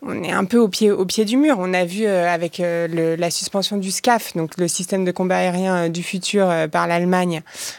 on est un peu au pied du mur. On a vu avec la suspension du SCAF, donc le système de combat aérien du futur par l'Allemagne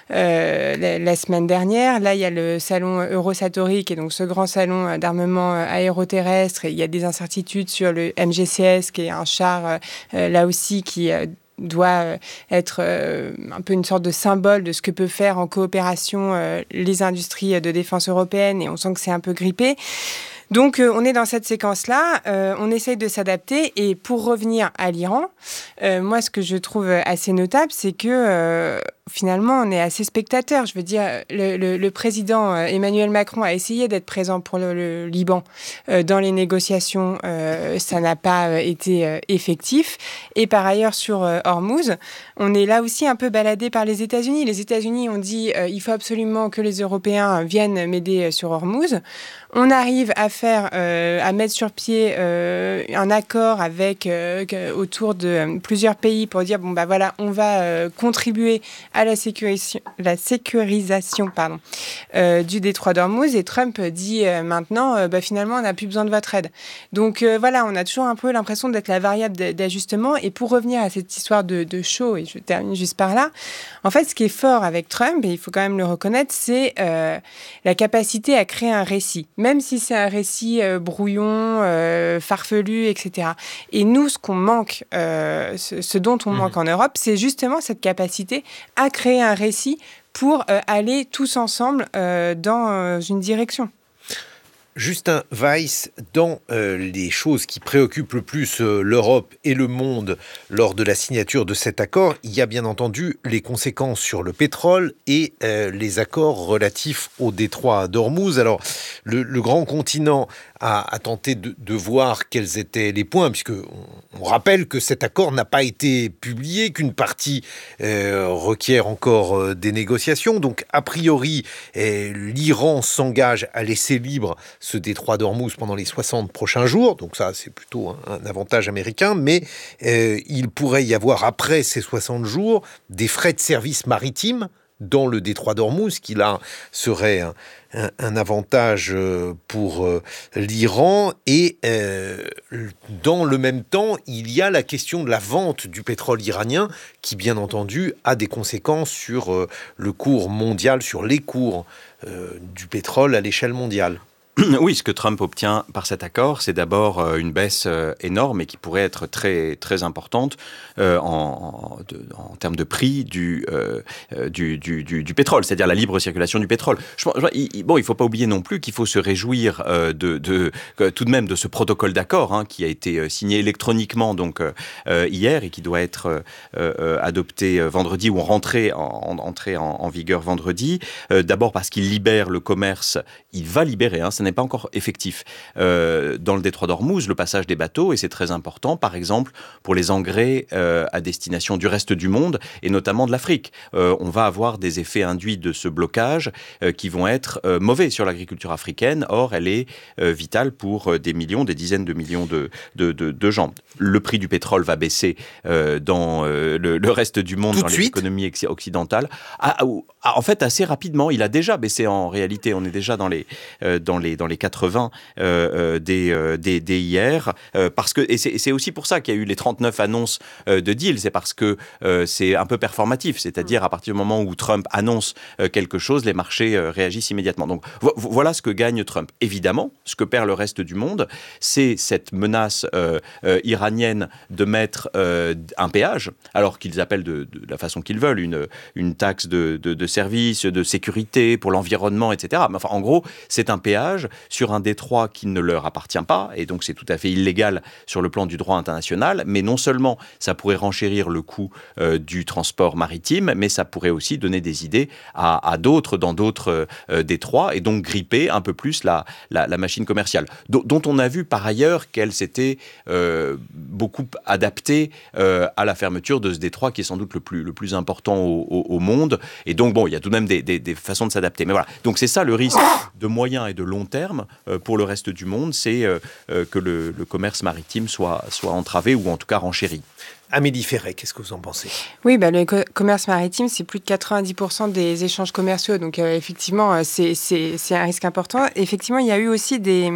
la semaine dernière. Là, il y a le salon Eurosatory, qui est donc ce grand salon d'armement aéroterrestre. Et il y a des incertitudes sur le MGCS, qui est un char, là aussi, qui doit être un peu une sorte de symbole de ce que peut faire en coopération les industries de défense européennes. Et on sent que c'est un peu grippé. Donc, on est dans cette séquence-là, on essaye de s'adapter. Et pour revenir à l'Iran, moi, ce que je trouve assez notable, c'est que finalement, on est assez spectateur. Je veux dire, le président Emmanuel Macron a essayé d'être présent pour le Liban dans les négociations. Ça n'a pas été effectif. Et par ailleurs, sur Hormuz, on est là aussi un peu baladé par les États-Unis. Les États-Unis ont dit il faut absolument que les Européens viennent m'aider sur Hormuz. On arrive à mettre sur pied un accord avec autour de plusieurs pays pour dire bon bah voilà, on va contribuer à la sécurisation du détroit d'Ormuz. Et Trump dit maintenant finalement on n'a plus besoin de votre aide. Donc voilà, on a toujours un peu l'impression d'être la variable d'ajustement. Et pour revenir à cette histoire de show, et je termine juste par là, en fait ce qui est fort avec Trump, et il faut quand même le reconnaître, c'est la capacité à créer un récit, même si c'est un récit brouillon, farfelu, etc. Et nous, ce qu'on manque, ce dont on manque en Europe, c'est justement cette capacité à créer un récit pour aller tous ensemble dans une direction. Justin Weiss, dans les choses qui préoccupent le plus l'Europe et le monde lors de la signature de cet accord, il y a bien entendu les conséquences sur le pétrole et les accords relatifs au détroit d'Ormuz. Alors, le grand continent a tenté de voir quels étaient les points, puisque on rappelle que cet accord n'a pas été publié, qu'une partie requiert encore des négociations. Donc, a priori, l'Iran s'engage à laisser libre ce détroit d'Ormuz pendant les 60 prochains jours. Donc ça, c'est plutôt un avantage américain. Mais il pourrait y avoir, après ces 60 jours, des frais de service maritime dans le détroit d'Ormuz, qui là serait un avantage pour l'Iran. Et dans le même temps, il y a la question de la vente du pétrole iranien, qui bien entendu a des conséquences sur le cours mondial, sur les cours du pétrole à l'échelle mondiale. Oui, ce que Trump obtient par cet accord, c'est d'abord une baisse énorme et qui pourrait être très, très importante en termes de prix du pétrole, c'est-à-dire la libre circulation du pétrole. Il ne faut pas oublier non plus qu'il faut se réjouir tout de même de ce protocole d'accord qui a été signé électroniquement hier et qui doit être adopté vendredi ou entrer en vigueur vendredi. D'abord parce qu'il libère le commerce, il va libérer, ça n'est pas encore effectif. Dans le détroit d'Ormuz, le passage des bateaux, et c'est très important, par exemple, pour les engrais à destination du reste du monde, et notamment de l'Afrique. On va avoir des effets induits de ce blocage qui vont être mauvais sur l'agriculture africaine. Or, elle est vitale pour des dizaines de millions de gens. Le prix du pétrole va baisser dans le reste du monde, dans les économies occidentales. En fait, assez rapidement. Il a déjà baissé en réalité. On est déjà dans les 80 dès hier, parce que, et c'est aussi pour ça qu'il y a eu les 39 annonces de deal, c'est parce que c'est un peu performatif, c'est-à-dire à partir du moment où Trump annonce quelque chose, les marchés réagissent immédiatement. Donc voilà ce que gagne Trump. Évidemment, ce que perd le reste du monde, c'est cette menace iranienne de mettre un péage, alors qu'ils appellent de la façon qu'ils veulent, une taxe de service, de sécurité pour l'environnement, etc. Mais enfin, en gros, c'est un péage sur un détroit qui ne leur appartient pas, et donc c'est tout à fait illégal sur le plan du droit international, mais non seulement ça pourrait renchérir le coût du transport maritime, mais ça pourrait aussi donner des idées à d'autres, dans d'autres détroits, et donc gripper un peu plus la machine commerciale, dont on a vu par ailleurs qu'elle s'était beaucoup adaptée à la fermeture de ce détroit qui est sans doute le plus important au monde, et donc bon, il y a tout de même des façons de s'adapter, mais voilà, donc c'est ça le risque de moyen et de long terme pour le reste du monde, c'est que le commerce maritime soit entravé ou en tout cas renchéri. Amélie Ferret, qu'est-ce que vous en pensez ? Oui, le commerce maritime, c'est plus de 90% des échanges commerciaux. Donc, effectivement, c'est un risque important. Effectivement, il y a eu aussi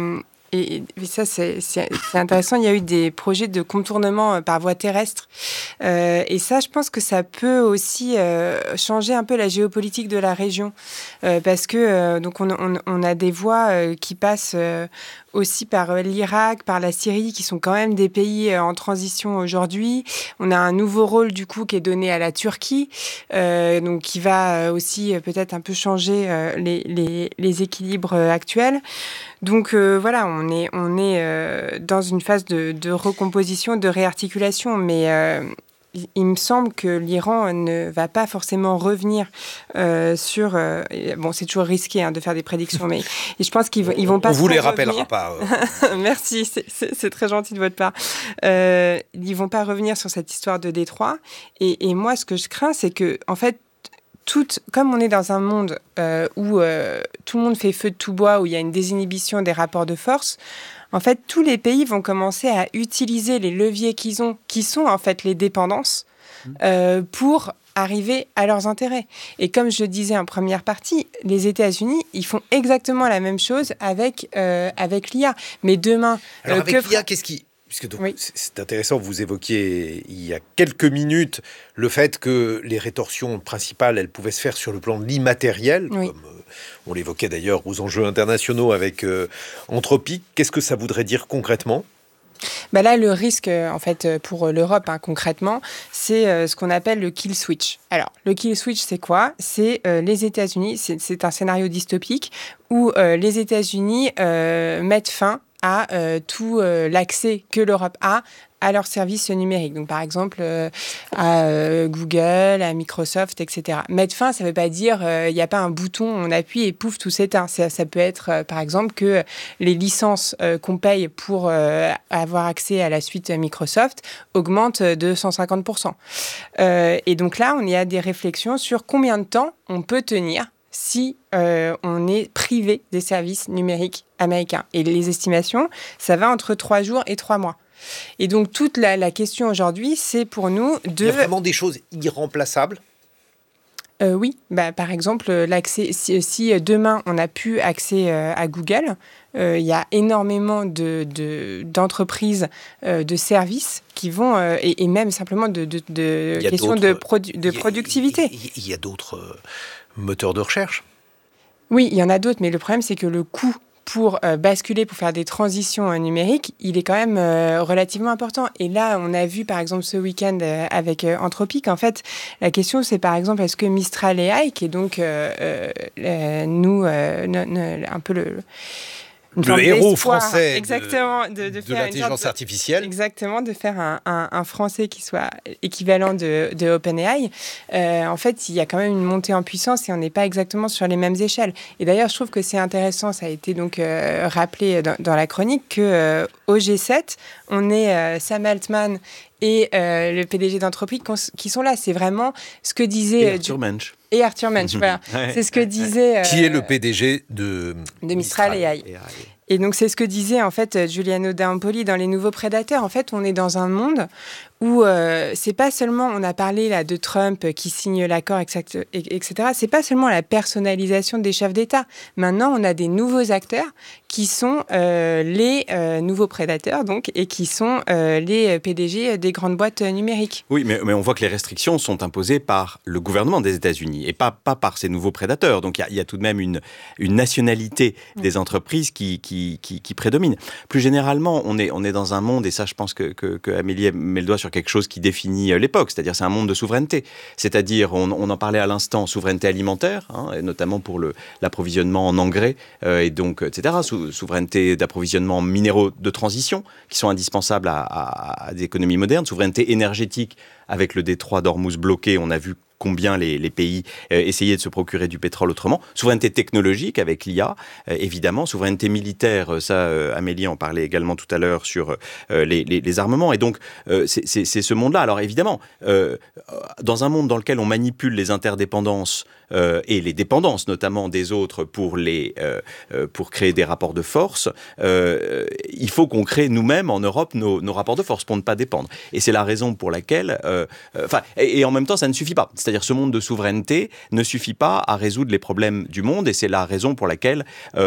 Et ça, c'est intéressant. Il y a eu des projets de contournement par voie terrestre. Et ça, je pense que ça peut aussi changer un peu la géopolitique de la région. Parce que donc on a des voies qui passent aussi par l'Irak, par la Syrie, qui sont quand même des pays en transition aujourd'hui. On a un nouveau rôle, du coup, qui est donné à la Turquie, donc qui va aussi peut-être un peu changer les équilibres actuels. Donc voilà, on est dans une phase de recomposition, de réarticulation, mais il me semble que l'Iran ne va pas forcément revenir sur... bon, c'est toujours risqué de faire des prédictions, mais je pense qu'ils vont pas... On vous les rappellera pas. Merci, c'est très gentil de votre part. Ils vont pas revenir sur cette histoire de Détroit. Et moi, ce que je crains, c'est que, en fait, comme on est dans un monde où tout le monde fait feu de tout bois, où il y a une désinhibition des rapports de force, en fait, tous les pays vont commencer à utiliser les leviers qu'ils ont, qui sont en fait les dépendances, pour arriver à leurs intérêts. Et comme je le disais en première partie, les États-Unis, ils font exactement la même chose avec l'IA. Mais demain... Alors avec l'IA, qu'est-ce qui... Puisque donc, oui. C'est intéressant, vous évoquiez il y a quelques minutes le fait que les rétorsions principales, elles pouvaient se faire sur le plan de l'immatériel, oui. Comme on l'évoquait d'ailleurs aux enjeux internationaux avec Anthropic. Qu'est-ce que ça voudrait dire concrètement ? Là, le risque, en fait, pour l'Europe, concrètement, c'est ce qu'on appelle le kill switch. Alors, le kill switch, c'est quoi ? C'est les États-Unis, c'est un scénario dystopique où les États-Unis mettent fin à tout l'accès que l'Europe a à leurs services numériques. Donc, par exemple, à Google, à Microsoft, etc. Mettre fin, ça ne veut pas dire il n'y a pas un bouton, on appuie et pouf, tout s'éteint. Ça peut être, par exemple, que les licences qu'on paye pour avoir accès à la suite Microsoft augmentent de 150%. Et donc là, on y a des réflexions sur combien de temps on peut tenir si on est privé des services numériques américains. Et les estimations, ça va entre 3 jours et 3 mois. Et donc, toute la question aujourd'hui, c'est pour nous de... Il y a vraiment des choses irremplaçables ? Oui. Par exemple, l'accès, si demain, on n'a plus accès à Google, il y a énormément d'entreprises, de services qui vont... et même simplement de questions de productivité. Il y a d'autres moteurs de recherche ? Oui, il y en a d'autres, mais le problème, c'est que le coût pour basculer, pour faire des transitions numériques, il est quand même relativement important. Et là, on a vu, par exemple, ce week-end avec Anthropic, en fait, la question, c'est par exemple, est-ce que Mistral AI, qui est donc un peu le héros français exactement, de l'intelligence artificielle. Exactement, de faire un français qui soit équivalent de OpenAI. En fait, il y a quand même une montée en puissance et on n'est pas exactement sur les mêmes échelles. Et d'ailleurs, je trouve que c'est intéressant, ça a été donc rappelé dans la chronique, qu'au G7, on est Sam Altman et le PDG d'Anthropic qui sont là. C'est vraiment ce que disait... Et Arthur Mensch, voilà. Ouais. C'est ce que disait... qui est le PDG de Mistral AI. Et donc, c'est ce que disait, en fait, Giuliano D'Ampoli dans Les Nouveaux Prédateurs. En fait, on est dans un monde où c'est pas seulement... On a parlé là de Trump qui signe l'accord, etc. C'est pas seulement la personnalisation des chefs d'État. Maintenant, on a des nouveaux acteurs qui sont les nouveaux prédateurs, donc, et qui sont les PDG des grandes boîtes numériques. Oui, mais on voit que les restrictions sont imposées par le gouvernement des États-Unis et pas par ces nouveaux prédateurs. Donc, il y a tout de même une nationalité des entreprises qui prédomine. Plus généralement, on est dans un monde, et ça, je pense que Amélie met le doigt sur quelque chose qui définit l'époque, c'est-à-dire c'est un monde de souveraineté. C'est-à-dire, on en parlait à l'instant, souveraineté alimentaire, et notamment pour l'approvisionnement en engrais, et donc, etc., souveraineté d'approvisionnement en minéraux de transition, qui sont indispensables à des économies modernes, souveraineté énergétique, avec le détroit d'Ormuz bloqué, on a vu combien les pays essayaient de se procurer du pétrole autrement. Souveraineté technologique avec l'IA, évidemment. Souveraineté militaire, ça, Amélie en parlait également tout à l'heure sur les armements. Et donc, c'est ce monde-là. Alors évidemment, dans un monde dans lequel on manipule les interdépendances et les dépendances notamment des autres pour créer des rapports de force, il faut qu'on crée nous-mêmes en Europe nos rapports de force pour ne pas dépendre. Et c'est la raison pour laquelle... et en même temps, ça ne suffit pas. C'est-à-dire ce monde de souveraineté ne suffit pas à résoudre les problèmes du monde, et c'est la raison pour laquelle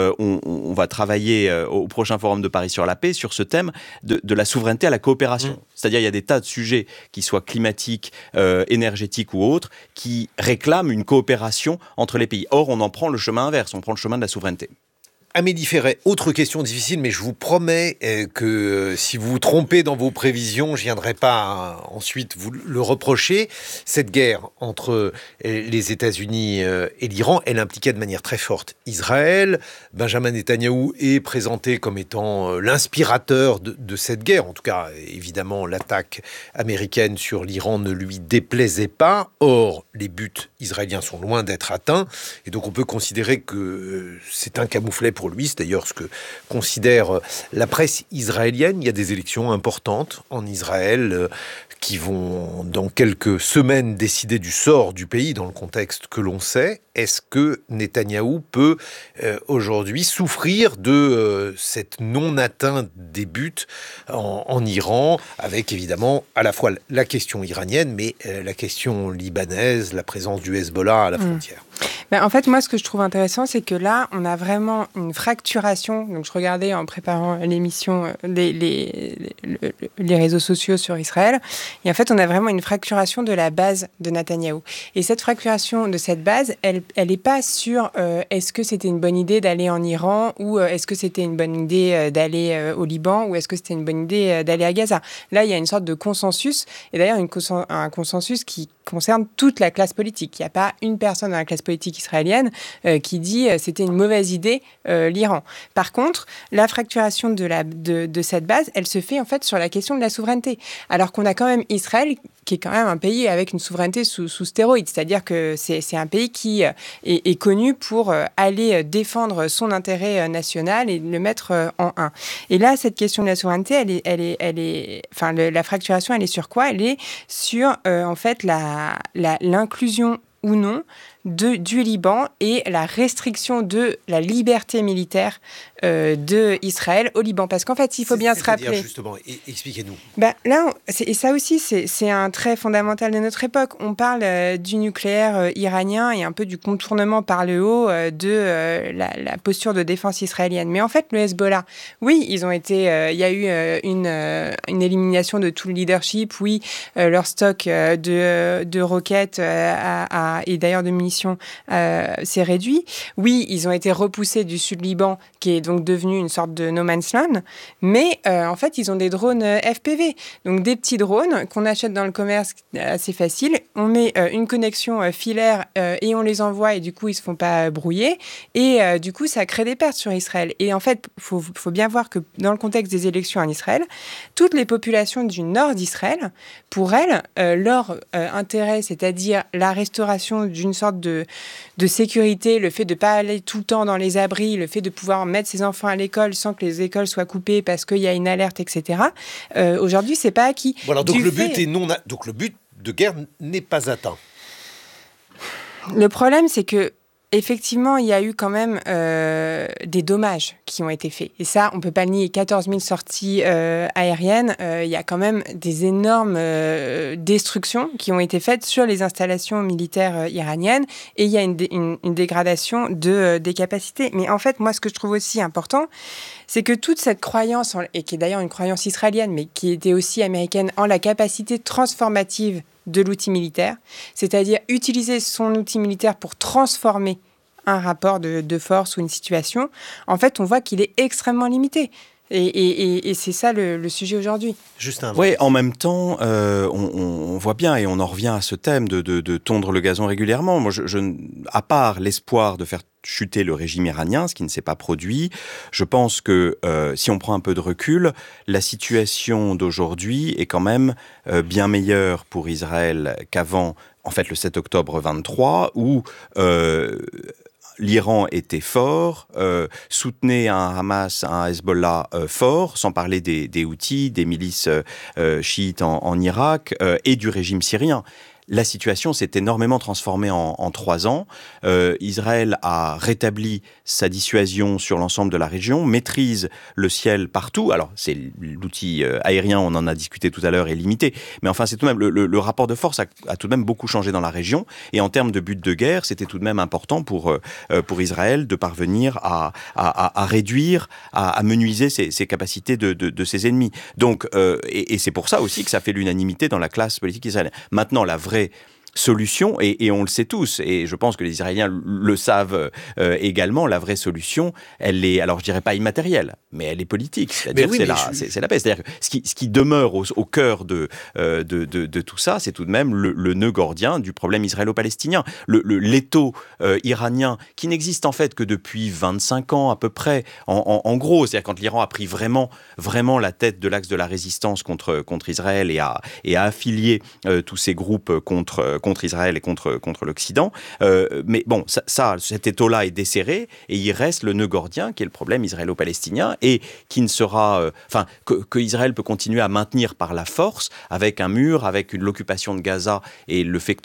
on va travailler au prochain Forum de Paris sur la paix sur ce thème de la souveraineté à la coopération. C'est-à-dire il y a des tas de sujets qui soient climatiques, énergétiques ou autres, qui réclament une coopération entre les pays. Or, on en prend le chemin inverse, on prend le chemin de la souveraineté. Amélie Ferret, autre question difficile, mais je vous promets que si vous vous trompez dans vos prévisions, je ne viendrai pas ensuite vous le reprocher. Cette guerre entre les États-Unis et l'Iran, elle impliquait de manière très forte Israël. Benjamin Netanyahou est présenté comme étant l'inspirateur de cette guerre. En tout cas, évidemment, l'attaque américaine sur l'Iran ne lui déplaisait pas. Or, les buts israéliens sont loin d'être atteints. Et donc, on peut considérer que c'est un camouflet pour lui. C'est d'ailleurs ce que considère la presse israélienne. Il y a des élections importantes en Israël qui vont, dans quelques semaines, décider du sort du pays dans le contexte que l'on sait. Est-ce que Netanyahou peut aujourd'hui souffrir de cette non-atteinte des buts en Iran, avec évidemment à la fois la question iranienne, mais la question libanaise, la présence du Hezbollah à la frontière? En fait, moi, ce que je trouve intéressant, c'est que là, on a vraiment une fracturation. Donc, je regardais en préparant l'émission les réseaux sociaux sur Israël. Et en fait, on a vraiment une fracturation de la base de Netanyahou. Et cette fracturation de cette base, elle n'est pas sur est-ce que c'était une bonne idée d'aller en Iran, ou est-ce que c'était une bonne idée d'aller au Liban, ou est-ce que c'était une bonne idée d'aller à Gaza. Là, il y a une sorte de consensus, et d'ailleurs un consensus qui concerne toute la classe politique. Il n'y a pas une personne dans la classe politique israélienne qui dit c'était une mauvaise idée l'Iran. Par contre, la fracturation de cette base, elle se fait en fait sur la question de la souveraineté. Alors qu'on a quand même Israël, qui est quand même un pays avec une souveraineté sous stéroïdes. C'est-à-dire que c'est un pays qui est connu pour aller défendre son intérêt national et le mettre en un. Et là, cette question de la souveraineté, la fracturation, elle est sur quoi? Elle est sur, en fait, l'inclusion ou non du Liban et la restriction de la liberté militaire de Israël au Liban. Parce qu'en fait, il faut bien se rappeler... Justement, expliquez-nous. Là, et ça aussi, c'est un trait fondamental de notre époque. On parle du nucléaire iranien et un peu du contournement par le haut de la posture de défense israélienne. Mais en fait, le Hezbollah, oui, ils ont été... il y a eu une élimination de tout le leadership. Oui, leur stock de roquettes et d'ailleurs de munitions s'est réduit. Oui, ils ont été repoussés du sud Liban, qui est donc devenu une sorte de no man's land, mais en fait, ils ont des drones FPV, donc des petits drones qu'on achète dans le commerce assez facile. On met une connexion filaire et on les envoie, et du coup, ils se font pas brouiller, et du coup, ça crée des pertes sur Israël. Et en fait, faut bien voir que dans le contexte des élections en Israël, toutes les populations du nord d'Israël, pour elles, leur intérêt, c'est-à-dire la restauration d'une sorte de sécurité, le fait de ne pas aller tout le temps dans les abris, le fait de pouvoir mettre ses enfants à l'école sans que les écoles soient coupées parce qu'il y a une alerte, etc. Aujourd'hui, c'est pas acquis. Voilà, donc le but de guerre n'est pas atteint. Le problème, c'est que effectivement, il y a eu quand même des dommages qui ont été faits. Et ça, on ne peut pas le nier. 14 000 sorties aériennes, il y a quand même des énormes destructions qui ont été faites sur les installations militaires iraniennes. Et il y a une dégradation des capacités. Mais en fait, moi, ce que je trouve aussi important, c'est que toute cette croyance, et qui est d'ailleurs une croyance israélienne, mais qui était aussi américaine, en la capacité transformative de l'outil militaire, c'est-à-dire utiliser son outil militaire pour transformer un rapport de force ou une situation, en fait, on voit qu'il est extrêmement limité. Et c'est ça le sujet aujourd'hui. Oui, en même temps, on voit bien, et on en revient à ce thème de tondre le gazon régulièrement. Moi, à part l'espoir de faire chuter le régime iranien, ce qui ne s'est pas produit, je pense que si on prend un peu de recul, la situation d'aujourd'hui est quand même bien meilleure pour Israël qu'avant, en fait, le 7 octobre 23, où l'Iran était fort, soutenait un Hamas, un Hezbollah fort, sans parler des Houthis, des milices chiites en Irak et du régime syrien. la situation s'est énormément transformée en 3 ans. Israël a rétabli sa dissuasion sur l'ensemble de la région, maîtrise le ciel partout. Alors, c'est l'outil aérien, on en a discuté tout à l'heure, est limité. Mais enfin, c'est tout de même le rapport de force a tout de même beaucoup changé dans la région. Et en termes de but de guerre, c'était tout de même important pour Israël de parvenir à réduire, à menuiser ses capacités de ses ennemis. Donc, et c'est pour ça aussi que ça fait l'unanimité dans la classe politique israélienne. Maintenant, la vraie solution, et on le sait tous, et je pense que les Israéliens le savent également, la vraie solution, elle est, alors je dirais pas immatérielle, mais elle est politique. C'est-à-dire c'est la paix. C'est-à-dire que ce qui demeure au cœur de tout ça, c'est tout de même le nœud gordien du problème israélo-palestinien. L'étau iranien, qui n'existe en fait que depuis 25 ans à peu près, en gros, c'est-à-dire quand l'Iran a pris vraiment la tête de l'axe de la résistance contre Israël et a affilié tous ces groupes contre Israël et contre l'Occident. Mais bon, cet étau-là est desserré et il reste le nœud gordien qui est le problème israélo-palestinien et qui ne sera... que Israël peut continuer à maintenir par la force avec un mur, avec l'occupation de Gaza et le fait que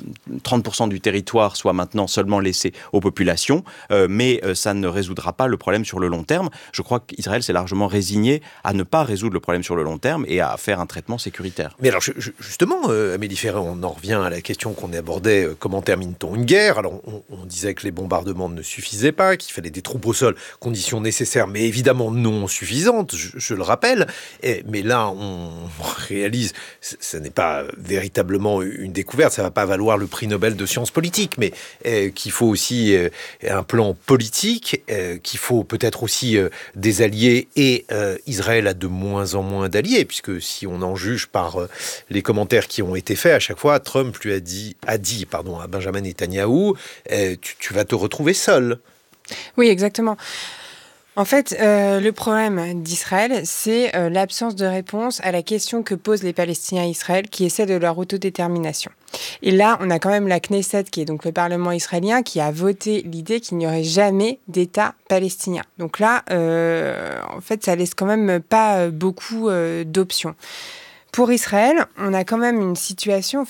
30% du territoire soit maintenant seulement laissé aux populations. Mais ça ne résoudra pas le problème sur le long terme. Je crois qu'Israël s'est largement résigné à ne pas résoudre le problème sur le long terme et à faire un traitement sécuritaire. Mais alors, justement, Amélie Ferré, on en revient à la question qu'on abordait, comment termine-t-on une guerre ? Alors, on disait que les bombardements ne suffisaient pas, qu'il fallait des troupes au sol, conditions nécessaires, mais évidemment non suffisantes, je le rappelle. Mais là, on réalise, ce n'est pas véritablement une découverte, ça ne va pas valoir le prix Nobel de sciences politiques, mais qu'il faut aussi un plan politique, qu'il faut peut-être aussi des alliés, et Israël a de moins en moins d'alliés, puisque si on en juge par les commentaires qui ont été faits, à chaque fois, Trump lui a dit à Benjamin Netanyahou, tu vas te retrouver seul. Oui, exactement. En fait, le problème d'Israël, c'est l'absence de réponse à la question que posent les Palestiniens à Israël, qui est celle de leur autodétermination. Et là, on a quand même la Knesset, qui est donc le Parlement israélien, qui a voté l'idée qu'il n'y aurait jamais d'État palestinien. Donc là, en fait, ça laisse quand même pas beaucoup d'options. Pour Israël, on a quand même une situation...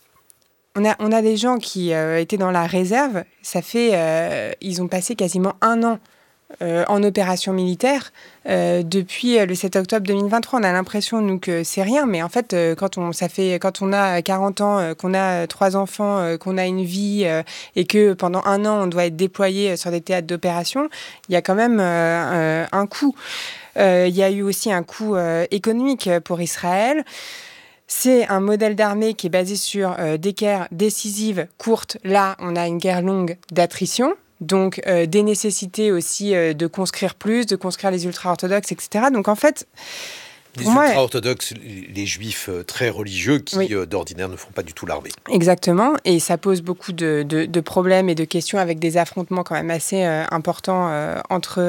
On a des gens qui étaient dans la réserve. Ils ont passé quasiment 1 an en opération militaire depuis le 7 octobre 2023. On a l'impression, nous, que c'est rien. Mais en fait, quand on a 40 ans, qu'on a 3 enfants, qu'on a une vie et que pendant 1 an, on doit être déployé sur des théâtres d'opération, il y a quand même un coût. Il y a eu aussi un coût économique pour Israël. C'est un modèle d'armée qui est basé sur des guerres décisives, courtes. Là, on a une guerre longue d'attrition, donc des nécessités aussi de conscrire plus, de conscrire les ultra-orthodoxes, etc. Donc en fait... Les ultra-orthodoxes, les juifs très religieux qui, oui, d'ordinaire, ne font pas du tout l'armée. Exactement, et ça pose beaucoup de problèmes et de questions avec des affrontements quand même assez importants entre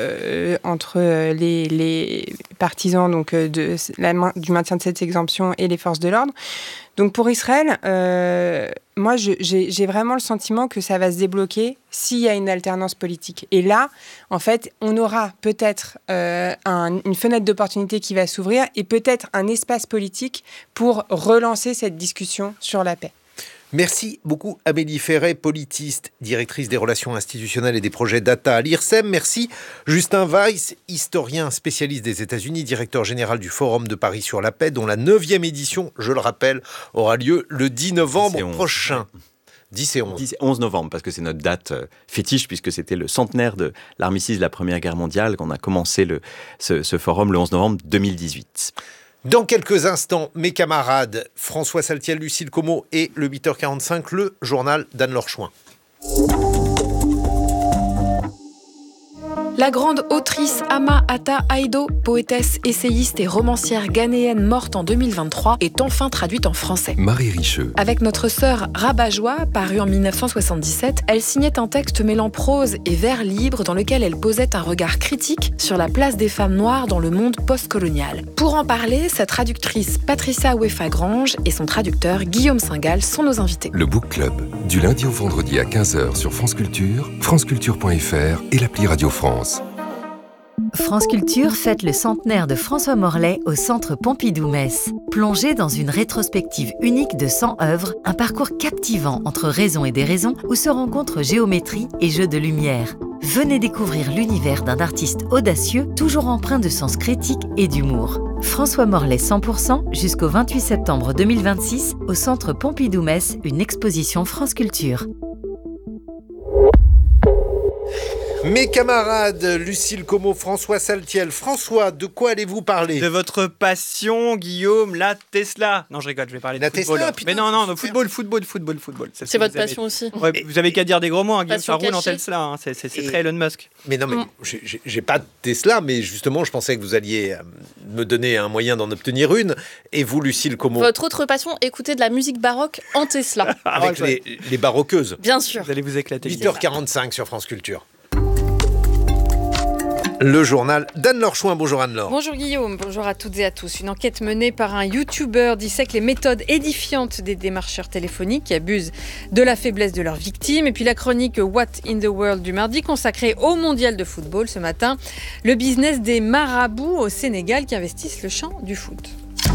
les partisans donc, du maintien de cette exemption et les forces de l'ordre. Donc pour Israël, moi j'ai vraiment le sentiment que ça va se débloquer s'il y a une alternance politique. Et là, en fait, on aura peut-être une fenêtre d'opportunité qui va s'ouvrir et peut-être un espace politique pour relancer cette discussion sur la paix. Merci beaucoup Amélie Ferré, politiste, directrice des relations institutionnelles et des projets data à l'IRSEM. Merci Justin Weiss, historien spécialiste des États-Unis, directeur général du Forum de Paris sur la paix, dont la 9e édition, je le rappelle, aura lieu le 10 novembre prochain. 10 et 11 novembre, parce que c'est notre date fétiche, puisque c'était le centenaire de l'armistice de la Première Guerre mondiale, qu'on a commencé ce forum le 11 novembre 2018. Dans quelques instants, mes camarades François Saltiel, Lucille Como et le 8h45, le journal d'Anne-Laure Chouin. La grande autrice Ama Ata Aidoo, poétesse, essayiste et romancière ghanéenne morte en 2023, est enfin traduite en français. Marie Richeux. Avec Notre sœur Rabat-Joie, paru en 1977, elle signait un texte mêlant prose et vers libre dans lequel elle posait un regard critique sur la place des femmes noires dans le monde postcolonial. Pour en parler, sa traductrice Patricia Ouefa-Grange et son traducteur Guillaume Singal sont nos invités. Le Book Club, du lundi au vendredi à 15h sur France Culture, franceculture.fr et l'appli Radio France. France Culture fête le centenaire de François Morlet au Centre Pompidou-Metz. Plongez dans une rétrospective unique de 100 œuvres, un parcours captivant entre raison et déraison où se rencontrent géométrie et jeux de lumière. Venez découvrir l'univers d'un artiste audacieux, toujours empreint de sens critique et d'humour. François Morlet 100% jusqu'au 28 septembre 2026 au Centre Pompidou-Metz, une exposition France Culture. Mes camarades, Lucille Como, François Saltiel. François, de quoi allez-vous parler ? De votre passion, Guillaume, la Tesla. Non, je rigole, je vais parler de football. Tesla, putain, mais non, super. football. C'est votre passion aussi. Ouais, vous avez qu'à dire des gros mots, hein, Guillaume, ça roule en cachée. Tesla. Hein, c'est très Elon Musk. Mais non, mais j'ai pas de Tesla, mais justement, je pensais que vous alliez me donner un moyen d'en obtenir une. Et vous, Lucille Como ? Votre autre passion, écouter de la musique baroque en Tesla. Avec les baroqueuses. Bien sûr. Vous allez vous éclater. 8h45 sur France Culture. Le journal d'Anne-Laure Chouin. Bonjour Anne-Laure. Bonjour Guillaume, bonjour à toutes et à tous. Une enquête menée par un YouTuber dissèque les méthodes édifiantes des démarcheurs téléphoniques qui abusent de la faiblesse de leurs victimes. Et puis la chronique What in the World du mardi consacrée au mondial de football ce matin. Le business des marabouts au Sénégal qui investissent le champ du foot.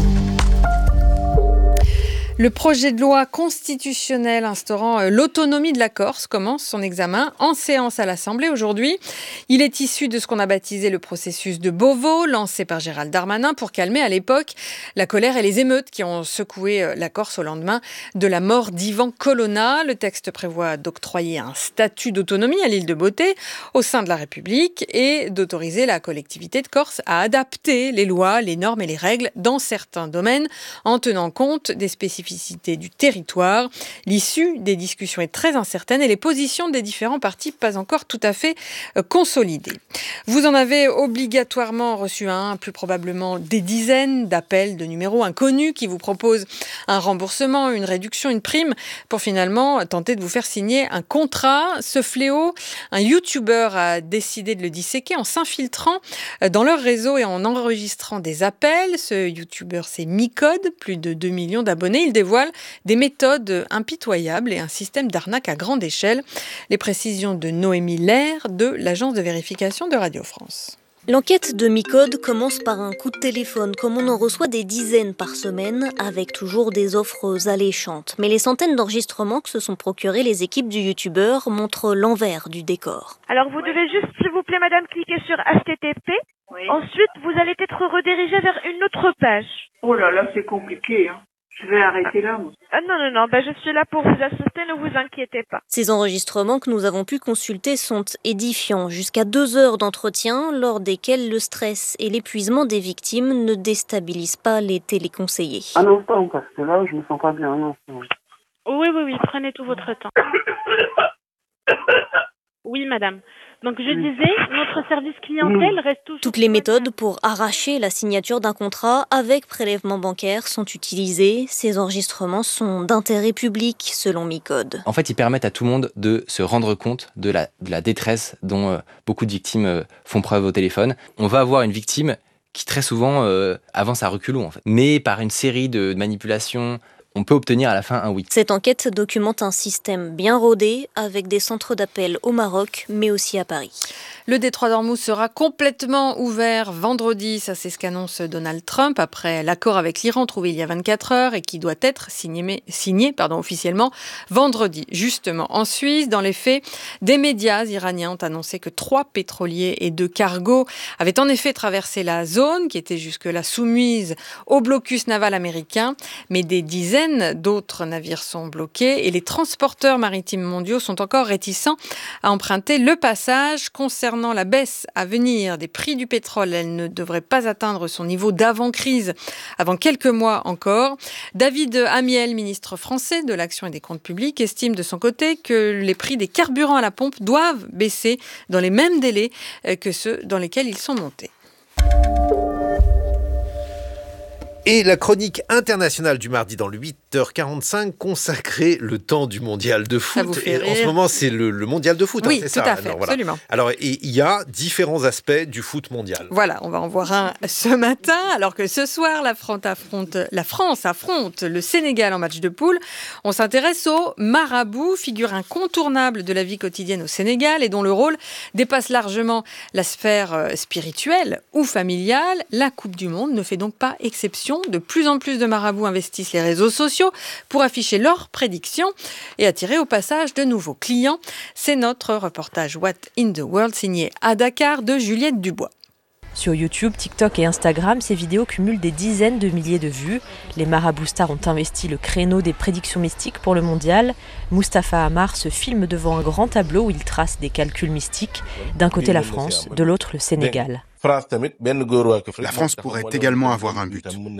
Le projet de loi constitutionnel instaurant l'autonomie de la Corse commence son examen en séance à l'Assemblée aujourd'hui. Il est issu de ce qu'on a baptisé le processus de Beauvau, lancé par Gérald Darmanin pour calmer à l'époque la colère et les émeutes qui ont secoué la Corse au lendemain de la mort d'Ivan Colonna. Le texte prévoit d'octroyer un statut d'autonomie à l'île de Beauté au sein de la République et d'autoriser la collectivité de Corse à adapter les lois, les normes et les règles dans certains domaines en tenant compte des spécificités du territoire. L'issue des discussions est très incertaine et les positions des différents partis pas encore tout à fait consolidées. Vous en avez obligatoirement reçu un, plus probablement des dizaines d'appels de numéros inconnus qui vous proposent un remboursement, une réduction, une prime pour finalement tenter de vous faire signer un contrat. Ce fléau, un YouTuber a décidé de le disséquer en s'infiltrant dans leur réseau et en enregistrant des appels. Ce YouTuber, c'est Micode, plus de 2 millions d'abonnés. Il dévoile des méthodes impitoyables et un système d'arnaque à grande échelle. Les précisions de Noémie Lair de l'agence de vérification de Radio France. L'enquête de Micode commence par un coup de téléphone, comme on en reçoit des dizaines par semaine, avec toujours des offres alléchantes. Mais les centaines d'enregistrements que se sont procurés les équipes du youtubeur montrent l'envers du décor. Alors vous devez juste, s'il vous plaît madame, cliquer sur HTTP. Oui. Ensuite, vous allez être redirigé vers une autre page. Oh là là, c'est compliqué, hein. Je vais arrêter là, moi. Non, je suis là pour vous assister, ne vous inquiétez pas. Ces enregistrements que nous avons pu consulter sont édifiants. Jusqu'à 2 heures d'entretien, lors desquels le stress et l'épuisement des victimes ne déstabilisent pas les téléconseillers. Un instant, parce que là, je me sens pas bien. Non. Oui, prenez tout votre temps. Oui, madame. Donc je disais, notre service clientèle reste toujours... Toutes les méthodes pour arracher la signature d'un contrat avec prélèvement bancaire sont utilisées. Ces enregistrements sont d'intérêt public, selon Micode. En fait, ils permettent à tout le monde de se rendre compte de la détresse dont beaucoup de victimes font preuve au téléphone. On va avoir une victime qui très souvent avance à reculons, en fait. Mais par une série de manipulations, on peut obtenir à la fin un oui. Cette enquête documente un système bien rodé avec des centres d'appel au Maroc, mais aussi à Paris. Le détroit d'Ormuz sera complètement ouvert vendredi, ça c'est ce qu'annonce Donald Trump après l'accord avec l'Iran trouvé il y a 24 heures et qui doit être signé officiellement vendredi. Justement, en Suisse, dans les faits, des médias iraniens ont annoncé que 3 pétroliers et 2 cargos avaient en effet traversé la zone qui était jusque-là soumise au blocus naval américain, mais des dizaines d'autres navires sont bloqués et les transporteurs maritimes mondiaux sont encore réticents à emprunter le passage. Concernant la baisse à venir des prix du pétrole, elle ne devrait pas atteindre son niveau d'avant-crise avant quelques mois encore. David Amiel, ministre français de l'Action et des Comptes Publics, estime de son côté que les prix des carburants à la pompe doivent baisser dans les mêmes délais que ceux dans lesquels ils sont montés. Et la chronique internationale du mardi dans le 7h45, consacrer le temps du mondial de foot. Ça vous fait rire. En ce moment, c'est le mondial de foot. Oui, c'est tout ça. à fait, absolument. Alors, il y a différents aspects du foot mondial. Voilà, on va en voir un ce matin, alors que ce soir, la France affronte le Sénégal en match de poule. On s'intéresse aux marabouts, figure incontournable de la vie quotidienne au Sénégal et dont le rôle dépasse largement la sphère spirituelle ou familiale. La Coupe du Monde ne fait donc pas exception. De plus en plus de marabouts investissent les réseaux sociaux pour afficher leurs prédictions et attirer au passage de nouveaux clients. C'est notre reportage What in the World signé à Dakar de Juliette Dubois. Sur YouTube, TikTok et Instagram, ces vidéos cumulent des dizaines de milliers de vues. Les marabouts stars ont investi le créneau des prédictions mystiques pour le mondial. Mustapha Amar se filme devant un grand tableau où il trace des calculs mystiques. D'un côté la France, de l'autre le Sénégal. La France pourrait également avoir un but.